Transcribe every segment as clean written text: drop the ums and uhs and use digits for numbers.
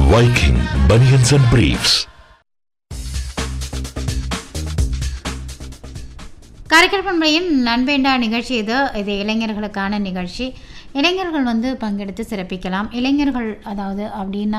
Viking Bunions and Briefs. Karaikal பண்பலையின் நண்பேண்டா நிகழ்ச்சி இது இளைஞர்களுக்கான நிகழ்ச்சி. இளைஞர்கள் பங்கெடுத்து சிறப்பிக்கலாம். இளைஞர்கள் அப்படின்னா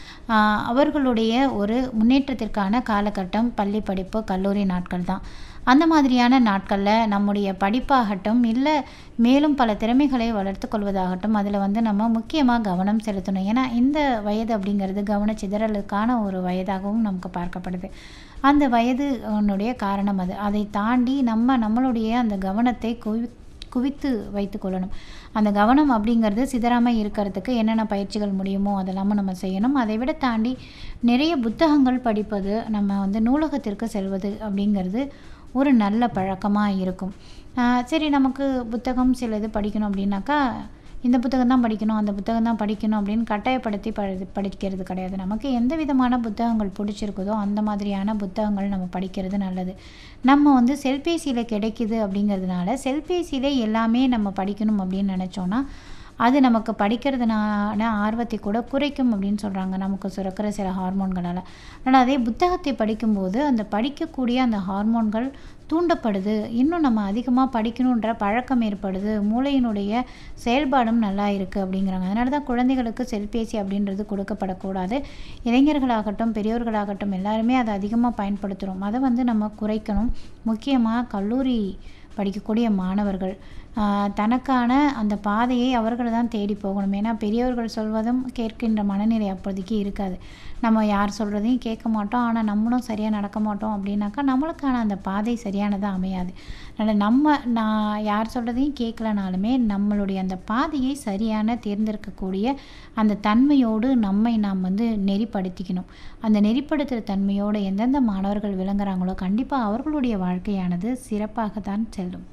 அவர்களுடைய ஒரு முன்னேற்றத்திற்கான காலகட்டம் பள்ளி படிப்பு, கல்லூரி நாட்கள் தான். அந்த மாதிரியான நாட்களில் நம்முடைய படிப்பாகட்டும், இல்லை மேலும் பல திறமைகளை வளர்த்து கொள்வதாகட்டும், அதில் நம்ம முக்கியமாக கவனம் செலுத்தணும். ஏன்னா இந்த வயது அப்படிங்கிறது கவனச்சிதறலுக்கான ஒரு வயதாகவும் நமக்கு பார்க்கப்படுது. அந்த வயதுனுடைய காரணம் அதை தாண்டி நம்மளுடைய அந்த கவனத்தை குவித்து வைத்து கொள்ளணும். அந்த கவனம் அப்படிங்கிறது சிதறாமல் இருக்கிறதுக்கு என்னென்ன பயிற்சிகள் முடியுமோ அதெல்லாமல் நம்ம செய்யணும். அதை விட தாண்டி நிறைய புத்தகங்கள் படிப்பது, நம்ம நூலகத்திற்கு செல்வது அப்படிங்கிறது ஒரு நல்ல பழக்கமாக இருக்கும். சரி, நமக்கு புத்தகம் சில இது படிக்கணும் அப்படின்னாக்கா இந்த புத்தகம் தான் படிக்கணும், அந்த புத்தகம் தான் படிக்கணும் அப்படின்னு கட்டாயப்படுத்தி படிக்கிறது கிடையாது. நமக்கு எந்த விதமான புத்தகங்கள் பிடிச்சிருக்குதோ அந்த மாதிரியான புத்தகங்கள் நம்ம படிக்கிறது நல்லது. நம்ம செல்பேசியில் கிடைக்குது அப்படிங்கிறதுனால செல்பேசியிலே எல்லாமே நம்ம படிக்கணும் அப்படின்னு நினச்சோன்னா அது நமக்கு படிக்கிறதுனால ஆர்வத்தை கூட குறைக்கும் அப்படின்னு சொல்கிறாங்க, நமக்கு சுரக்கிற சில ஹார்மோன்களால். ஆனால் அதே புத்தகத்தை படிக்கும்போது அந்த படிக்கக்கூடிய அந்த ஹார்மோன்கள் தூண்டப்படுது, இன்னும் நம்ம அதிகமாக படிக்கணுன்ற பழக்கம் ஏற்படுது, மூளையினுடைய செயல்பாடும் நல்லா இருக்குது அப்படிங்கிறாங்க. அதனால தான் குழந்தைகளுக்கு செல்பேசி அப்படின்றது கொடுக்கப்படக்கூடாது. இளைஞர்களாகட்டும், பெரியோர்களாகட்டும் எல்லாருமே அதை அதிகமாக பயன்படுத்துகிறோம். அதை நம்ம குறைக்கணும். முக்கியமாக கல்லூரி படிக்கக்கூடிய மாணவர்கள் தனக்கான அந்த பாதையை அவர்கள் தான் தேடி போகணும். ஏன்னா பெரியவர்கள் சொல்வதும் கேட்கின்ற மனநிலை அப்போதைக்கு இருக்காது. நம்ம யார் சொல்கிறதையும் கேட்க மாட்டோம், ஆனால் நம்மளும் சரியாக நடக்க மாட்டோம் அப்படின்னாக்கா நம்மளுக்கான அந்த பாதை சரியானதாக அமையாது. அதனால் நான் யார் சொல்கிறதையும் கேட்கலனாலுமே நம்மளுடைய அந்த பாதையை சரியான தேர்ந்தெடுக்கக்கூடிய அந்த தன்மையோடு நம்மை நாம் நெறிப்படுத்திக்கணும். அந்த நெறிப்படுத்துகிற தன்மையோடு எந்தெந்த மாணவர்கள் விளங்குறாங்களோ கண்டிப்பாக அவர்களுடைய வாழ்க்கையானது சிறப்பாக தான் செல்லும்.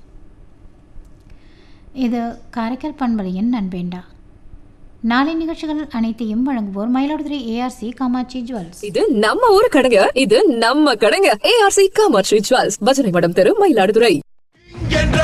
இது காரைக்கால் பண்பலையின் நண்பேண்டா. நாளை நிகழ்ச்சிகள் அனைத்தையும் வழங்குவோர் மயிலாடுதுறை ஏஆர்சி காமாட்சி ஜுவல்ஸ். இது நம்ம ஊரு கடைங்க, இது நம்ம கடைங்க. ஏஆர்சி காமாட்சி ஜுவல்ஸ், பஜனை மடம் தெரு, மயிலாடுதுறை.